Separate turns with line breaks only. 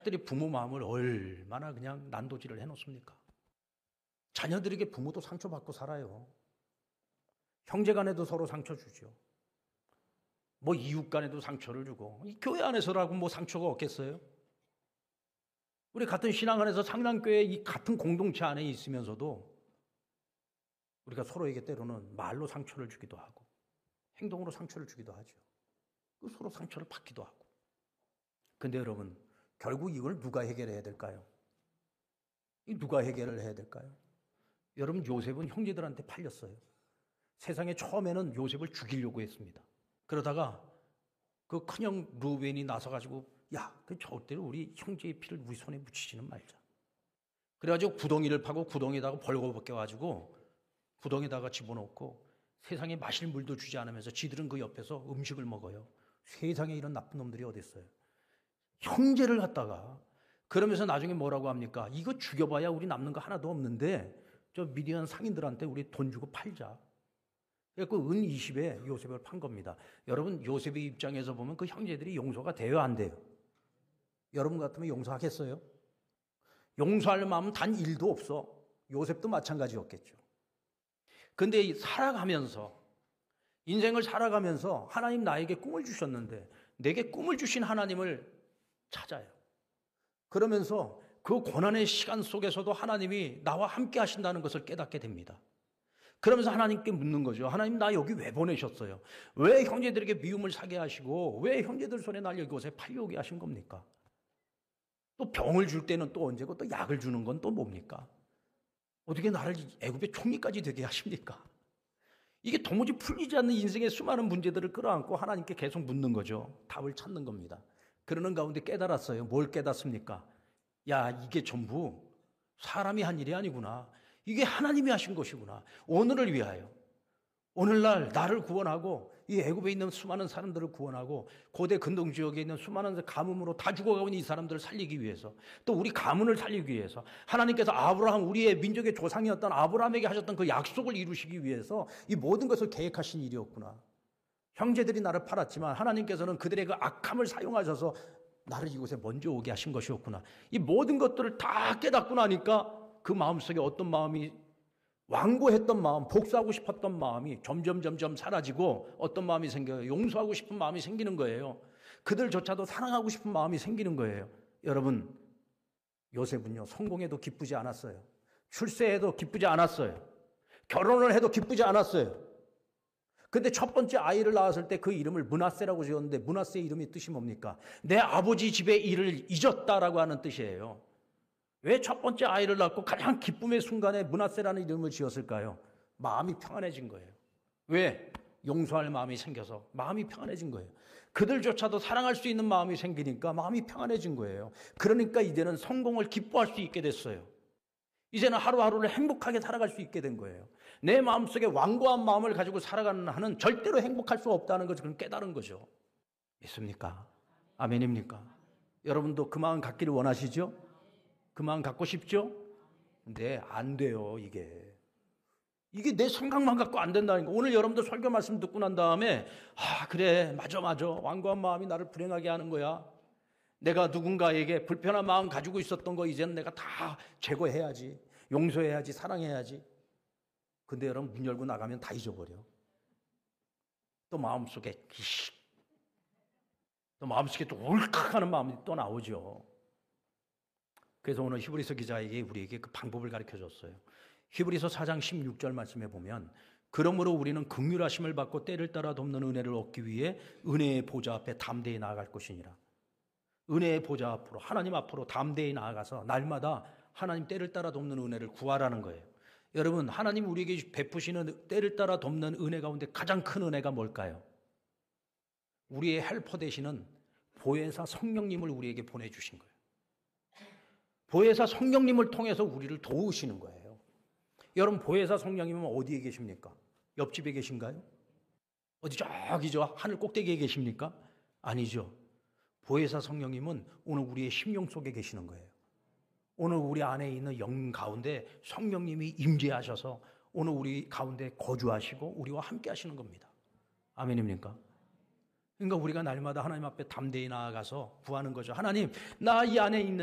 들이 부모 마음을 얼마나 그냥 난도질을 해놓습니까? 자녀들에게 부모도 상처받고 살아요. 형제 간에도 서로 상처 주죠. 뭐 이웃 간에도 상처를 주고, 이 교회 안에서라고 뭐 상처가 없겠어요? 우리 같은 신앙 안에서 상랑교회 이 같은 공동체 안에 있으면서도 우리가 서로에게 때로는 말로 상처를 주기도 하고 행동으로 상처를 주기도 하죠. 서로 상처를 받기도 하고. 근데 여러분, 결국 이걸 누가 해결해야 될까요? 누가 해결을 해야 될까요? 여러분, 요셉은 형제들한테 팔렸어요. 세상에 처음에는 요셉을 죽이려고 했습니다. 그러다가 그 큰형 루벤이 나서가지고 야, 그 절대로 우리 형제의 피를 우리 손에 묻히지는 말자. 그래가지고 구덩이를 파고 구덩이에다가 벌거벗겨가지고 구덩이에다가 집어넣고 세상에 마실 물도 주지 않으면서 지들은 그 옆에서 음식을 먹어요. 세상에 이런 나쁜 놈들이 어디 있어요? 형제를 갖다가 그러면서 나중에 뭐라고 합니까? 이거 죽여봐야 우리 남는 거 하나도 없는데 저 미디안 상인들한테 우리 돈 주고 팔자. 그래서 은 20에 요셉을 판 겁니다. 여러분, 요셉의 입장에서 보면 그 형제들이 용서가 돼요, 안 돼요? 여러분 같으면 용서하겠어요? 용서할 마음은 단 1도 없어. 요셉도 마찬가지였겠죠. 근데 살아가면서, 인생을 살아가면서 하나님 나에게 꿈을 주셨는데 내게 꿈을 주신 하나님을 찾아요. 그러면서 그 고난의 시간 속에서도 하나님이 나와 함께 하신다는 것을 깨닫게 됩니다. 그러면서 하나님께 묻는 거죠. 하나님, 나 여기 왜 보내셨어요? 왜 형제들에게 미움을 사게 하시고 왜 형제들 손에 날 여기 옷에 팔려오게 하신 겁니까? 또 병을 줄 때는 또 언제고 또 약을 주는 건 또 뭡니까? 어떻게 나를 애굽의 총리까지 되게 하십니까? 이게 도무지 풀리지 않는 인생의 수많은 문제들을 끌어안고 하나님께 계속 묻는 거죠. 답을 찾는 겁니다. 그러는 가운데 깨달았어요. 뭘 깨닫습니까? 야, 이게 전부 사람이 한 일이 아니구나. 이게 하나님이 하신 것이구나. 오늘을 위하여. 오늘날 나를 구원하고 이 애굽에 있는 수많은 사람들을 구원하고 고대 근동 지역에 있는 수많은 가뭄으로 다 죽어가고 있는 이 사람들을 살리기 위해서 또 우리 가문을 살리기 위해서 하나님께서 아브라함, 우리의 민족의 조상이었던 아브라함에게 하셨던 그 약속을 이루시기 위해서 이 모든 것을 계획하신 일이었구나. 형제들이 나를 팔았지만 하나님께서는 그들의 그 악함을 사용하셔서 나를 이곳에 먼저 오게 하신 것이었구나. 이 모든 것들을 다 깨닫고 나니까 그 마음속에 어떤 마음이 완고했던 마음, 복수하고 싶었던 마음이 점점 사라지고 어떤 마음이 생겨요? 용서하고 싶은 마음이 생기는 거예요. 그들조차도 사랑하고 싶은 마음이 생기는 거예요. 여러분, 요셉은요, 성공해도 기쁘지 않았어요. 출세해도 기쁘지 않았어요. 결혼을 해도 기쁘지 않았어요. 근데 첫 번째 아이를 낳았을 때 그 이름을 므낫세라고 지었는데 므낫세의 이름이 뜻이 뭡니까? 내 아버지 집의 일을 잊었다라고 하는 뜻이에요. 왜 첫 번째 아이를 낳고 가장 기쁨의 순간에 므낫세라는 이름을 지었을까요? 마음이 평안해진 거예요. 왜? 용서할 마음이 생겨서 마음이 평안해진 거예요. 그들조차도 사랑할 수 있는 마음이 생기니까 마음이 평안해진 거예요. 그러니까 이제는 성공을 기뻐할 수 있게 됐어요. 이제는 하루하루를 행복하게 살아갈 수 있게 된 거예요. 내 마음속에 완고한 마음을 가지고 살아가는 한은 절대로 행복할 수 없다는 것을 깨달은 거죠. 믿습니까? 아멘입니까? 여러분도 그 마음 갖기를 원하시죠? 그 마음 갖고 싶죠? 근데 안 돼요, 이게. 이게 내 생각만 갖고 안 된다니까. 오늘 여러분들 설교 말씀 듣고 난 다음에 그래, 맞아. 완고한 마음이 나를 불행하게 하는 거야. 내가 누군가에게 불편한 마음 가지고 있었던 거 이제는 내가 다 제거해야지. 용서해야지. 사랑해야지. 근데 여러분 문 열고 나가면 다 잊어버려. 또 마음속에 또 마음속에 또 울컥하는 마음이 또 나오죠. 그래서 오늘 히브리서 기자에게 우리에게 그 방법을 가르쳐 줬어요. 히브리서 4장 16절 말씀에 보면 그러므로 우리는 긍휼하심을 받고 때를 따라 돕는 은혜를 얻기 위해 은혜의 보좌 앞에 담대히 나아갈 것이니라. 은혜의 보좌 앞으로 하나님 앞으로 담대히 나아가서 날마다 하나님 때를 따라 돕는 은혜를 구하라는 거예요. 여러분, 하나님 우리에게 베푸시는 때를 따라 돕는 은혜 가운데 가장 큰 은혜가 뭘까요? 우리의 헬퍼 되시는 보혜사 성령님을 우리에게 보내주신 거예요. 보혜사 성령님을 통해서 우리를 도우시는 거예요. 여러분, 보혜사 성령님은 어디에 계십니까? 옆집에 계신가요? 어디 저기 저 하늘 꼭대기에 계십니까? 아니죠. 보혜사 성령님은 오늘 우리의 심령 속에 계시는 거예요. 오늘 우리 안에 있는 영 가운데 성령님이 임재하셔서 오늘 우리 가운데 거주하시고 우리와 함께 하시는 겁니다. 아멘입니까? 그러니까 우리가 날마다 하나님 앞에 담대히 나아가서 구하는 거죠. 하나님, 나 이 안에 있는